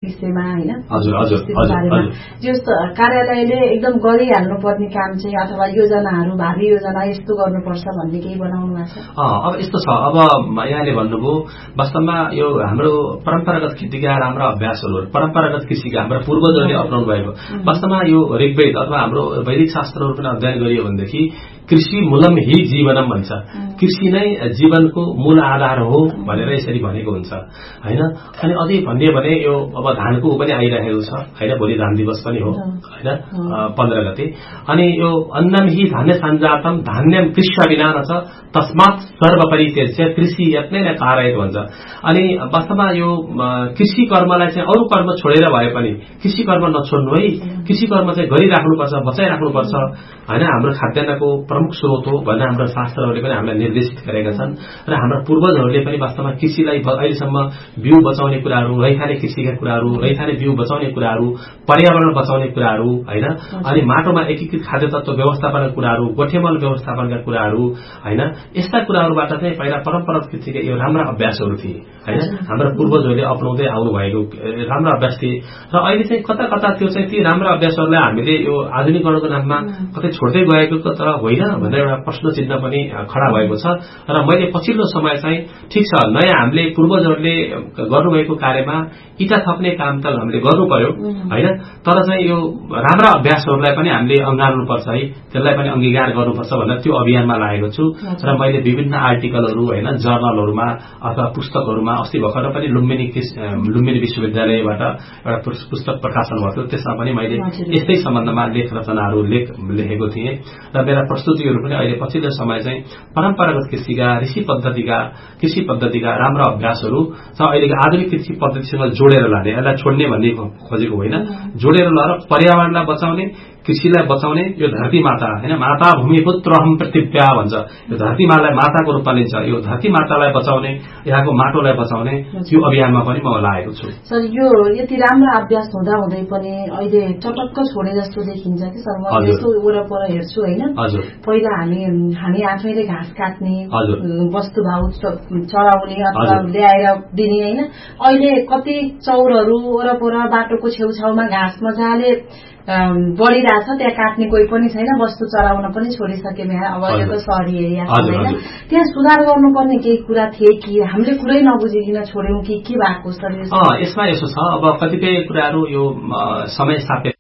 विषयमा हैन जो कार्यालयले एकदम गरिहाल्नु पर्ने काम चाहिँ अथवा योजनाहरू भावी योजना यस्तो गर्नुपर्छ भन्ने केही बनाउनु भएको छ? अब यस्तो छ, अब यहाँले भन्नुभयो वास्तवमा यो हाम्रो परम्परागत खेतीका राम्रा अभ्यासहरू, परम्परागत कृषिका हाम्रो पूर्वजहरूले अपनाउनु भएको वास्तवमा यो ऋग्वेद अथवा हाम्रो वैदिक शास्त्रहरू पनि अध्ययन गरियो भनेदेखि कृषि मूलम हि जीवनम भन्छ, कृषि नै जीवनको मूल आधार हो भनेर यसरी भनेको हुन्छ हैन। अनि अझै भन्ने भने यो अब धानको पनि आइरहेको छ हैन, भोलि धान दिवस पनि हो हैन 15 गते। अनि यो अन्नम हि धान्य सञ्जातम धान्यम कृष्य विना छ तस्मात् सर्वपरित्यज्य कृषि यत्नेन कारयेत भन्छ। अनि वास्तवमा यो कृषि कर्मलाई चाहिँ अरू कर्म छोडेर भए पनि कृषि कर्म नछोड्नु है, कृषि कर्म चाहिँ गरिराख्नुपर्छ, बचाइराख्नुपर्छ हैन। हाम्रो खाद्यान्नको प्रमुख स्रोत हो भनेर हाम्रो शास्त्रहरूले पनि हामीलाई निर्देशित गरेका छन् र हाम्रो पूर्वजहरूले पनि वास्तवमा कृषिलाई अहिलेसम्म बिउ बचाउने कुराहरू, रैथाने कृषिका कुराहरू, रैथाने बिउ बचाउने कुराहरू, पर्यावरण बचाउने कुराहरू हैन, अनि माटोमा एकीकृत खाद्य तत्व व्यवस्थापनका कुराहरू, गोठेमल व्यवस्थापनका कुराहरू हैन, यस्ता कुराहरूबाट चाहिँ पहिला परम्परागत कृषिका यो राम्रा अभ्यासहरू थिए हैन, हाम्रो पूर्वजहरूले अपनाउँदै आउनु भएको राम्रा अभ्यास थिए। र अहिले चाहिँ कता कता त्यो चाहिँ ती राम्रा अभ्यासहरूलाई हामीले यो आधुनिकरणको नाममा कतै छोड्दै गएको त होइन भनेर एउटा प्रश्न चिन्ह पनि खडा भएको छ। र मैले पछिल्लो समय चाहिँ ठिक छ नयाँ हामीले पूर्वजहरूले गर्नुभएको कार्यमा इटा थप्ने काम त हामीले गर्नु पर्यो हैन, तर चाहिँ यो राम्रा अभ्यासहरूलाई पनि हामीले अँगाल्नुपर्छ है, त्यसलाई पनि अंगीकार गर्नुपर्छ भनेर त्यो अभियानमा लागेको छु। र मैले विभिन्न आर्टिकलहरू हैन, जर्नलहरूमा अथवा पुस्तकहरूमा अस्ति भर्खर पनि लुम्बिनी विश्वविद्यालयबाट एउटा पुस्तक प्रकाशन भएको थियो, त्यसमा पनि मैले यस्तै सम्बन्धमा लेख रचनाहरू लेखेको थिएँ। र मेरा प्रस्तुतिहरू पनि अहिले पछिल्लो समय चाहिँ परम्परागत कृषिका कृषि पद्धतिका राम्रा अभ्यासहरू छ, अहिलेको आधुनिक कृषि पद्धतिसँग जोडेर लाने, यसलाई छोड्ने भन्ने खोजेको होइन, जोडेर लाएर पर्यावरणलाई बचाउने, कृषिलाई बचाउने। यो धरती माता हैन, माता भूमि पुत्र हम पृथिव्या भन्छ, यो धरती मातालाई माताको रूपमा लिन्छ, यो धरती मातालाई बचाउने, यहाँको माटोलाई बचाउने यो अभियानमा पनि म लागेको छु। सर यो यति राम्रो अभ्यास हुँदा हुँदै पनि अहिले चटक्क छोडे जस्तो देखिन्छ कि सर, म यसो वरपर हेर्छु हैन, पहिला हामी आफैले घाँस काट्ने, वस्तुभाउ चढाउने अथवा ल्याएर दिने हैन, अहिले कति चौरहरू वरपर बाटोको छेउछाउमा घाँस मजाले बढ़िरहेछ, त्यहाँ काट्ने कोही पनि छैन, वस्तु चढाउन पनि छोडिसक्यो। अब यो त सहरी एरिया छैन, त्यहाँ सुधार गर्नुपर्ने केही कुरा थिए कि हामीले कुरै नबुझिकन छोड्यौं कि के भएको सर? यसमा यसो छ, अब कतिपय कुराहरू यो समय सापेक्ष